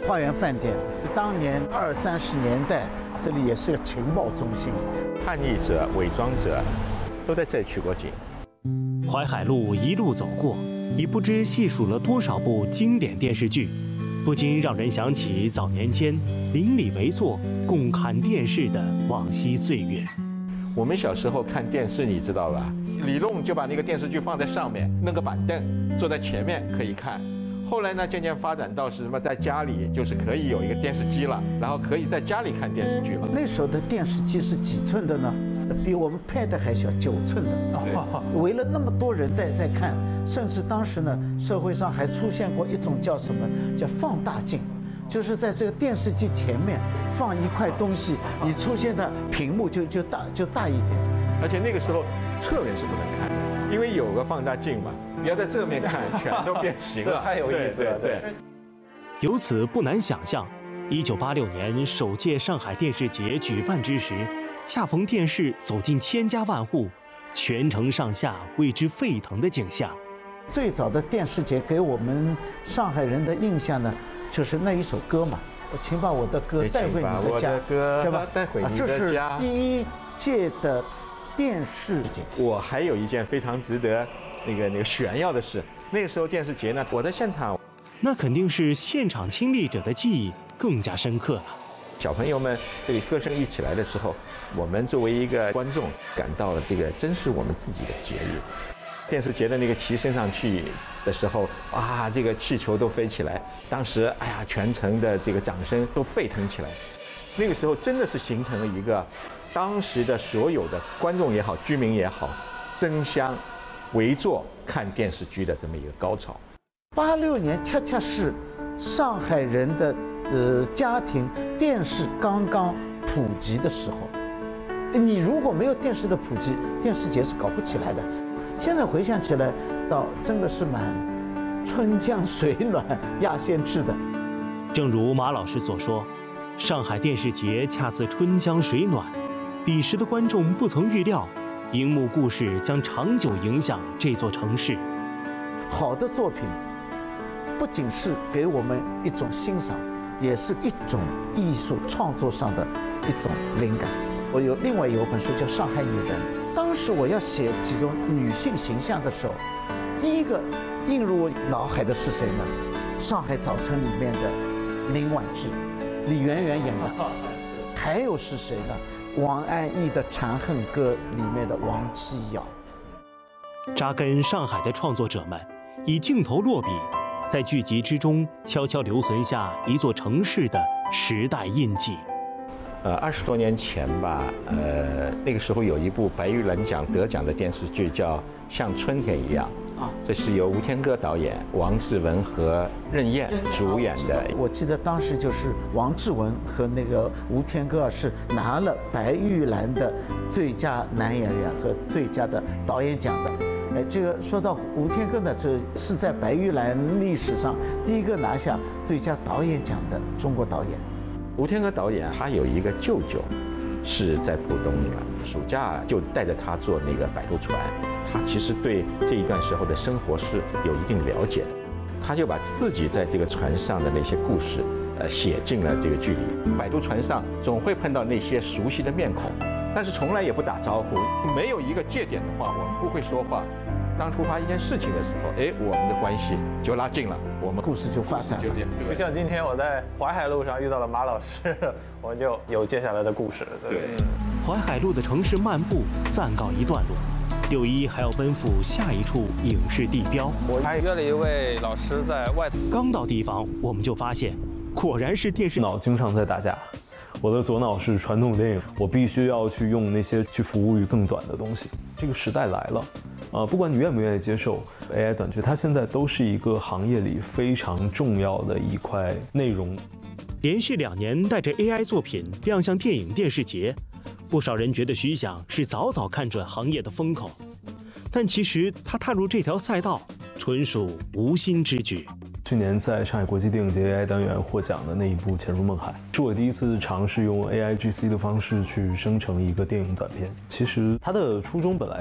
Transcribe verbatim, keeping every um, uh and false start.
花园饭店，当年二三十年代，这里也是个情报中心。 叛逆者、伪装者都在这里取过景。 淮海路一路走过，已不知细数了多少部经典电视剧，不禁让人想起早年间邻里围坐共看电视的往昔岁月。 我们小时候看电视，你知道吧？李弄就把那个电视剧放在上面，弄个板凳，坐在前面可以看。后来呢，渐渐发展到是什么，在家里就是可以有一个电视机了，然后可以在家里看电视剧了。 那时候的电视机是几寸的呢？比我们 Pad 还小，九寸的。围了那么多人在在看，甚至当时呢，社会上还出现过一种叫什么叫放大镜。就是在这个电视机前面放一块东西，你出现的屏幕就就大就大一点。 而且那个时候侧面是不能看的，因为有个放大镜嘛，你要在正面看，全都变形了， 太有意思了。对，对由此不难想象，一九八六年首届上海电视节举办之时，恰逢电视走进千家万户，全城上下为之沸腾的景象。 最早的电视节给我们上海人的印象呢，就是那一首歌嘛，请把我的歌带回你的家，对吧？ 带回你的家。 这是第一届的电视节。 我还有一件非常值得那个那个炫耀的事，那个时候电视节呢，我在现场， 那肯定是现场亲历者的记忆更加深刻了。 小朋友们这里歌声一起来的时候，我们作为一个观众，感到了这个真是我们自己的节日。电视节的那个旗升上去的时候，啊，这个气球都飞起来，当时哎呀，全城的这个掌声都沸腾起来。那个时候真的是形成了一个当时的所有的观众也好，居民也好，争相围坐看电视剧的这么一个高潮。 八六年恰恰是上海人的呃家庭电视刚刚普及的时候。你如果没有电视的普及，电视节是搞不起来的。现在回想起来，倒真的是蛮春江水暖鸭先知的。 正如马老师所说，上海电视节恰似春江水暖，彼时的观众不曾预料，荧幕故事将长久影响这座城市。 好的作品，不仅是给我们一种欣赏，也是一种艺术创作上的一种灵感。我有另外有本书叫《上海女人》。当时我要写几种女性形象的时候，第一个映入我脑海的是谁呢？《上海早晨》里面的林婉芝，李圆圆演的。还有是谁呢？王安忆的《长恨歌》里面的王七瑶。 扎根上海的创作者们，以镜头落笔，在剧集之中悄悄留存下一座城市的时代印记。 呃，二十多年前吧，呃，那个时候有一部白玉兰奖得奖的电视剧叫《像春天一样》啊，这是由吴天歌导演，王志文和任燕主演的。 我记得当时就是王志文和那个吴天歌是拿了白玉兰的最佳男演员和最佳的导演奖的。哎，这个说到吴天歌呢，这是在白玉兰历史上第一个拿下最佳导演奖的中国导演。 吴天歌导演他有一个舅舅，是在浦东的，暑假就带着他坐那个摆渡船。他其实对这一段时候的生活是有一定了解的，他就把自己在这个船上的那些故事，呃，写进了这个剧里。摆渡船上总会碰到那些熟悉的面孔，但是从来也不打招呼，没有一个界点的话，我们不会说话。当突发一件事情的时候，哎，我们的关系就拉近了，我们故事就发展了。 就像今天我在淮海路上遇到了马老师，我们就有接下来的故事。 对， 淮海路的城市漫步暂告一段落，六一还要奔赴下一处影视地标。 我还约了一位老师在外。 刚到地方，我们就发现，果然是电视脑经常在打架。我的左脑是传统电影，我必须要去用那些去服务于更短的东西。这个时代来了，呃，不管你愿不愿意接受 A I 短剧，它现在都是一个行业里非常重要的一块内容。 连续两年带着 A I 作品亮相电影电视节，不少人觉得徐想是早早看准行业的风口，但其实他踏入这条赛道纯属无心之举。 去年在上海国际电影节 A I 单元获奖的那一部《潜入梦海》，是我第一次尝试用 A I G C 的方式去生成一个电影短片。其实它的初衷本来